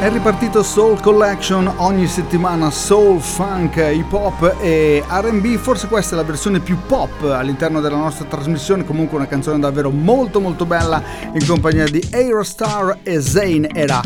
È ripartito Soul Collection, ogni settimana soul, funk, hip hop e R&B. Forse questa è la versione più pop all'interno della nostra trasmissione, comunque una canzone davvero molto molto bella in compagnia di Aerostar e Zayn. Era